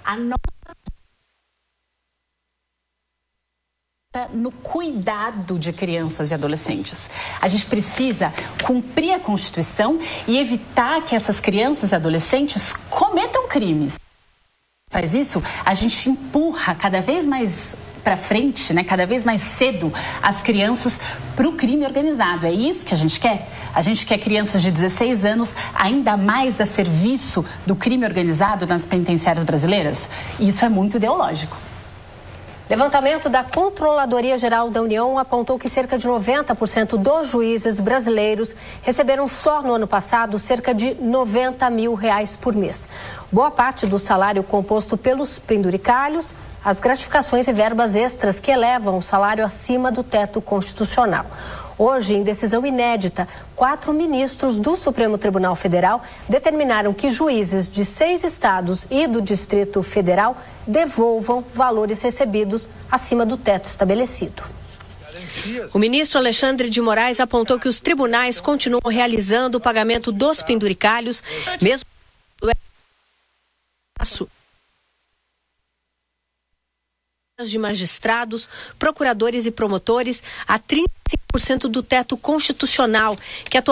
no cuidado de crianças e adolescentes. A gente precisa cumprir a Constituição e evitar que essas crianças e adolescentes cometam crimes. Faz isso, a gente empurra cada vez mais para frente, né, cada vez mais cedo, as crianças para o crime organizado. É isso que a gente quer? A gente quer crianças de 16 anos ainda mais a serviço do crime organizado nas penitenciárias brasileiras? Isso é muito ideológico. Levantamento da Controladoria Geral da União apontou que cerca de 90% dos juízes brasileiros receberam só no ano passado cerca de R$90 mil por mês. Boa parte do salário composto pelos penduricalhos, as gratificações e verbas extras que elevam o salário acima do teto constitucional. Hoje, em decisão inédita, 4 ministros do Supremo Tribunal Federal determinaram que juízes de 6 estados e do Distrito Federal devolvam valores recebidos acima do teto estabelecido. O ministro Alexandre de Moraes apontou que os tribunais continuam realizando o pagamento dos penduricalhos, mesmo de magistrados, procuradores e promotores a 35% do teto constitucional, que atualmente